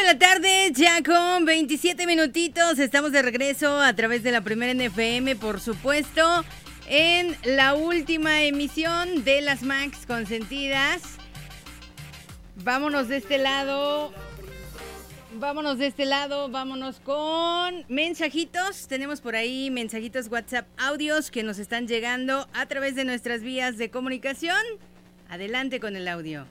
la tarde, ya con 27 minutitos. Estamos de regreso a través de la Primera NFM, por supuesto, en la última emisión de las Max Consentidas. Vámonos de este lado, vámonos con mensajitos. Tenemos por ahí mensajitos WhatsApp, audios que nos están llegando a través de nuestras vías de comunicación. Adelante con el audio.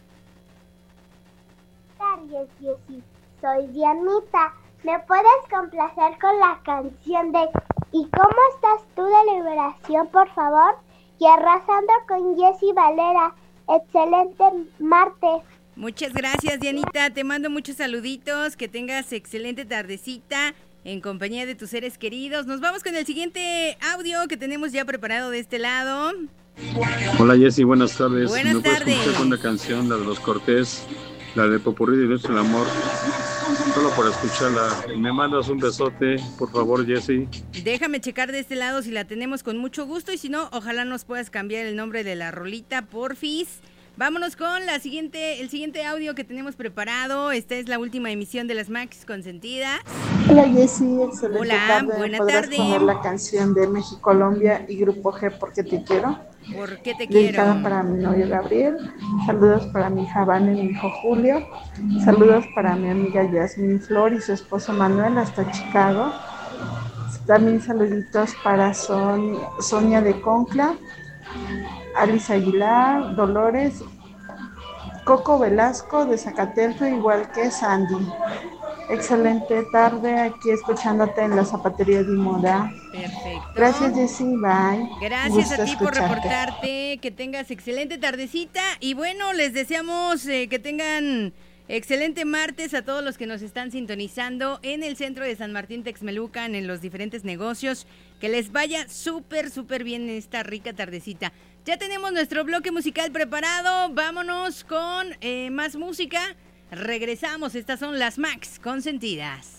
Buenas tardes, Jessy. Soy Dianita. ¿Me puedes complacer con la canción de ¿Y cómo estás tú de Liberación, por favor? Y arrasando con Jessy Valera. Excelente martes. Muchas gracias, Dianita. Te mando muchos saluditos. Que tengas excelente tardecita en compañía de tus seres queridos. Nos vamos con el siguiente audio que tenemos ya preparado de este lado. Hola, Jessy, buenas tardes. Buenas ¿Me puedes tardes. escuchar con una canción, la de los Cortés, la de Popurrí de Dios el Amor? Solo por escucharla. Me mandas un besote, por favor, Jessy. Déjame checar de este lado si la tenemos con mucho gusto y si no, ojalá nos puedas cambiar el nombre de la rolita, porfis. Vámonos con el siguiente audio que tenemos preparado. Esta es la última emisión de las Max Consentidas. Hola, Jessy, excelente Hola, tarde. buena ¿Podrás tarde. poner la canción de México Colombia y Grupo G, Porque te quiero? ¿Por qué te Dedicada quiero? para mi novio Gabriel. Saludos para mi hija Vane y mi hijo Julio. Saludos para mi amiga Yasmin Flor y su esposo Manuel hasta Chicago. También saluditos para Sonia de Concla, Alice Aguilar, Dolores, Coco Velasco de Zacatelco, igual que Sandy. Excelente tarde aquí escuchándote en la zapatería de Moda. Perfecto. Gracias, Jessy, bye. Gracias Gusto a ti por escucharte. reportarte, que tengas excelente tardecita y bueno, les deseamos que tengan excelente martes a todos los que nos están sintonizando en el centro de San Martín Texmelucan, en los diferentes negocios, que les vaya súper bien en esta rica tardecita. Ya tenemos nuestro bloque musical preparado, vámonos con más música, regresamos, estas son las Max Consentidas.